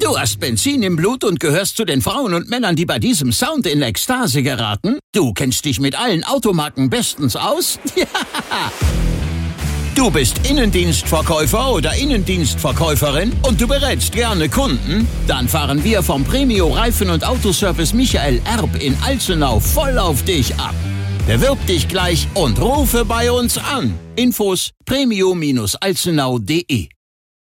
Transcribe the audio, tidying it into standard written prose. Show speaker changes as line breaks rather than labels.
Du hast Benzin im Blut und gehörst zu den Frauen und Männern, die bei diesem Sound in Ekstase geraten? Du kennst dich mit allen Automarken bestens aus? Ja! Du bist Innendienstverkäufer oder Innendienstverkäuferin und du berätst gerne Kunden? Dann fahren wir vom Premio Reifen- und Autoservice Michael Erb in Alzenau voll auf dich ab. Bewirb dich gleich und rufe bei uns an. Infos premio-alzenau.de